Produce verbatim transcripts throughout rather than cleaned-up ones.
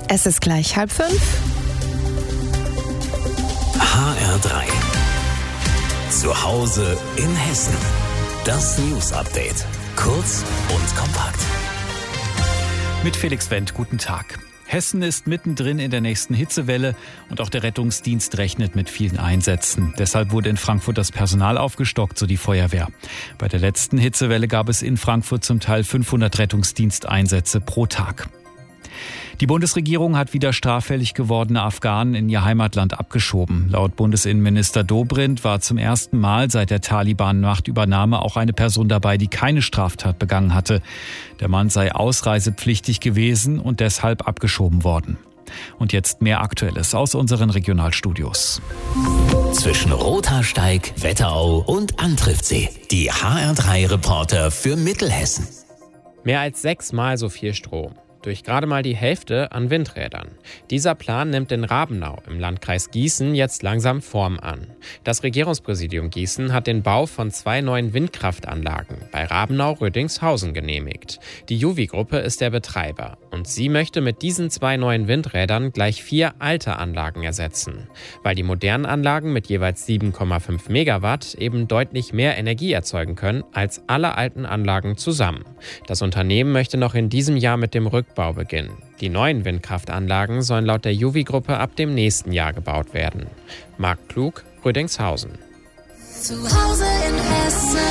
Es ist gleich halb fünf. H R drei. Zu Hause in Hessen. Das News Update. Kurz und kompakt. Mit Felix Wendt, guten Tag. Hessen ist mittendrin in der nächsten Hitzewelle und auch der Rettungsdienst rechnet mit vielen Einsätzen. Deshalb wurde in Frankfurt das Personal aufgestockt, so die Feuerwehr. Bei der letzten Hitzewelle gab es in Frankfurt zum Teil fünfhundert Rettungsdiensteinsätze pro Tag. Die Bundesregierung hat wieder straffällig gewordene Afghanen in ihr Heimatland abgeschoben. Laut Bundesinnenminister Dobrindt war zum ersten Mal seit der Taliban-Machtübernahme auch eine Person dabei, die keine Straftat begangen hatte. Der Mann sei ausreisepflichtig gewesen und deshalb abgeschoben worden. Und jetzt mehr Aktuelles aus unseren Regionalstudios. Zwischen Rothaarsteig, Wetterau und Antriftsee. Die H R drei Reporter für Mittelhessen. Mehr als sechsmal so viel Strom. Durch gerade mal die Hälfte an Windrädern. Dieser Plan nimmt in Rabenau im Landkreis Gießen jetzt langsam Form an. Das Regierungspräsidium Gießen hat den Bau von zwei neuen Windkraftanlagen bei Rabenau-Rödingshausen genehmigt. Die Juvi-Gruppe ist der Betreiber und sie möchte mit diesen zwei neuen Windrädern gleich vier alte Anlagen ersetzen. Weil die modernen Anlagen mit jeweils sieben Komma fünf Megawatt eben deutlich mehr Energie erzeugen können als alle alten Anlagen zusammen. Das Unternehmen möchte noch in diesem Jahr mit dem Rückbau Bau beginnen. Die neuen Windkraftanlagen sollen laut der Juvi-Gruppe ab dem nächsten Jahr gebaut werden. Marc Klug, Rödingshausen. Zu Hause in Hessen.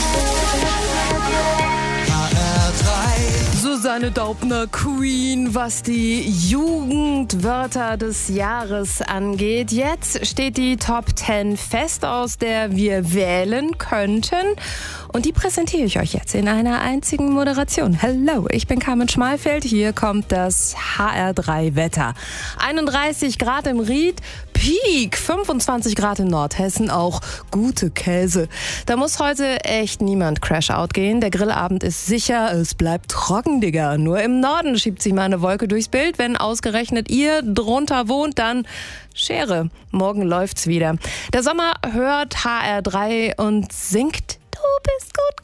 H R drei. Susanne Daubner, Queen, was die Jugendwörter des Jahres angeht. Jetzt steht die Top zehn fest, aus der wir wählen könnten. Und die präsentiere ich euch jetzt in einer einzigen Moderation. Hello, ich bin Carmen Schmalfeld. Hier kommt das H R drei Wetter. einunddreißig Grad im Ried, Peak fünfundzwanzig Grad in Nordhessen, auch gute Käse. Da muss heute echt niemand Crash-Out gehen. Der Grillabend ist sicher, es bleibt trocken, Digga. Nur im Norden schiebt sich mal eine Wolke durchs Bild. Wenn ausgerechnet ihr drunter wohnt, dann Schere. Morgen läuft's wieder. Der Sommer hört H R drei und singt: Du bist gut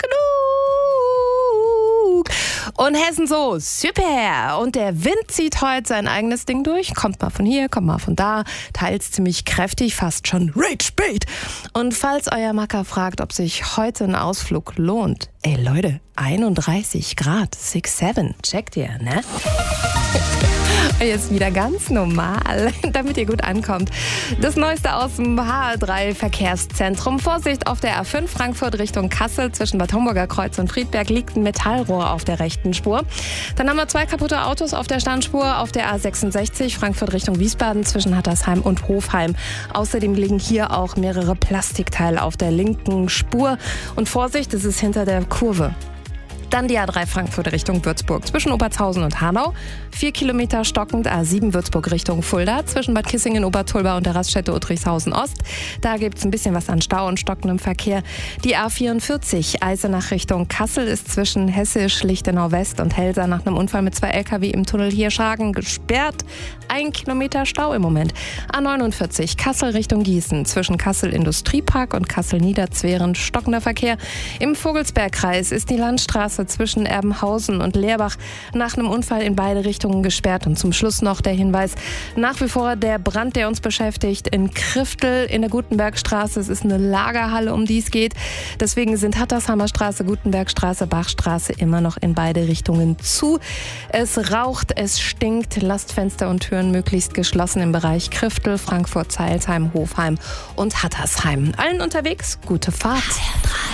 genug. Und Hessen so, super. Und der Wind zieht heute sein eigenes Ding durch. Kommt mal von hier, kommt mal von da. Teils ziemlich kräftig, fast schon Rage Bait. Und falls euer Macker fragt, ob sich heute ein Ausflug lohnt. Ey Leute, einunddreißig Grad, six seven. Checkt ihr, ne? Jetzt wieder ganz normal, damit ihr gut ankommt. Das Neueste aus dem H R drei Verkehrszentrum. Vorsicht auf der A fünf Frankfurt Richtung Kassel. Zwischen Bad Homburger Kreuz und Friedberg liegt ein Metallrohr auf der rechten Spur. Dann haben wir zwei kaputte Autos auf der Standspur auf der A sechsundsechzig Frankfurt Richtung Wiesbaden zwischen Hattersheim und Hofheim. Außerdem liegen hier auch mehrere Plastikteile auf der linken Spur. Und Vorsicht, es ist hinter der Kurve. Dann die A drei Frankfurt Richtung Würzburg zwischen Obertshausen und Hanau. Vier Kilometer stockend A sieben Würzburg Richtung Fulda zwischen Bad Kissingen, Obertulba und der Raststätte Uttrichshausen Ost. Da gibt es ein bisschen was an Stau und stockendem Verkehr. Die A vierundvierzig Eisenach Richtung Kassel ist zwischen Hessisch, Lichtenau West und Helsa nach einem Unfall mit zwei L K W im Tunnel Hirschhagen gesperrt. Ein Kilometer Stau im Moment. A neunundvierzig Kassel Richtung Gießen zwischen Kassel Industriepark und Kassel Niederzweren stockender Verkehr. Im Vogelsbergkreis ist die Landstraße zwischen Erbenhausen und Leerbach nach einem Unfall in beide Richtungen gesperrt. Und zum Schluss noch der Hinweis, nach wie vor der Brand, der uns beschäftigt, in Kriftel in der Gutenbergstraße. Es ist eine Lagerhalle, um die es geht. Deswegen sind Hattersheimer Straße, Gutenbergstraße, Bachstraße immer noch in beide Richtungen zu. Es raucht, es stinkt. Lasst Fenster und Türen möglichst geschlossen im Bereich Kriftel, Frankfurt, Zeilsheim, Hofheim und Hattersheim. Allen unterwegs, gute Fahrt.